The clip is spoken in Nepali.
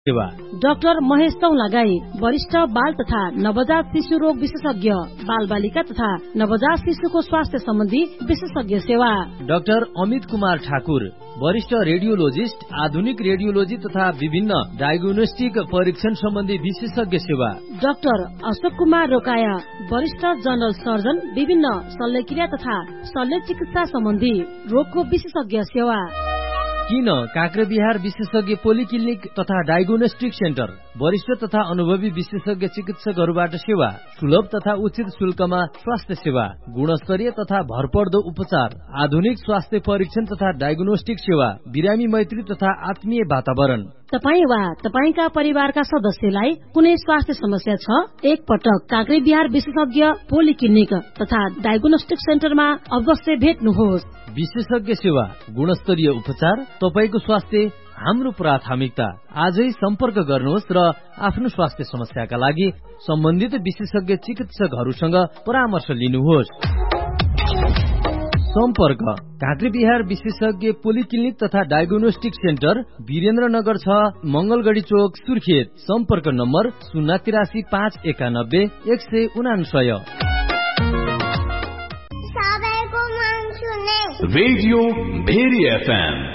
सेवा। डाक्टर महेश चौलागाई, वरिष्ठ बाल तथा नवजात शिशु रोग विशेषज्ञ, बाल बालिका तथा नवजात शिशुको स्वास्थ्य सम्बन्धी विशेषज्ञ सेवा। डाक्टर अमित कुमार ठाकुर, वरिष्ठ रेडियोलोजिस्ट, आधुनिक रेडियोलोजी तथा विभिन्न डायग्नोस्टिक परीक्षण सम्बन्धी विशेषज्ञ सेवा। डाक्टर अशोक कुमार रोकाया, वरिष्ठ जनरल सर्जन, विभिन्न शल्यक्रिया तथा शल्य चिकित्सा सम्बन्धी रोगको विशेषज्ञ सेवा। किन काँक्रेबिहार विशेषज्ञ पोलिक्लिनिक तथा डायग्नोस्टिक सेन्टर, वरिष्ठ तथा अनुभवी विशेषज्ञ चिकित्सकहरूबाट सेवा, सुलभ तथा उचित शुल्कमा स्वास्थ्य सेवा, गुणस्तरीय तथा भरपर्दो उपचार, आधुनिक स्वास्थ्य परीक्षण तथा डायग्नोस्टिक सेवा, बिरामी मैत्री तथा आत्मीय वातावरण। तपाई वा तपाईका परिवारका सदस्यलाई कुनै स्वास्थ्य समस्या छ, एक पटक काँक्रेबिहार विशेषज्ञ पोलिक्लिनिक तथा डायग्नोस्टिक सेन्टरमा अवश्य भेट्नुहोस्। विशेषज्ञ सेवा, गुणस्तरीय उपचार, तपाईको स्वास्थ्य हाम्रो प्राथमिकता। आजै सम्पर्क गर्नुहोस् र आफ्नो स्वास्थ्य समस्याका लागि सम्बन्धित विशेषज्ञ चिकित्सकहरूसँग परामर्श लिनुहोस्। सम्पर्क काँक्रेबिहार विशेषज्ञ पोलिक्लिनिक तथा डायग्नोस्टिक सेन्टर, वीरेन्द्रनगर 6, मंगलगढी चोक, सुर्खेत। सम्पर्क नम्बर 083 591 199। Radio very FM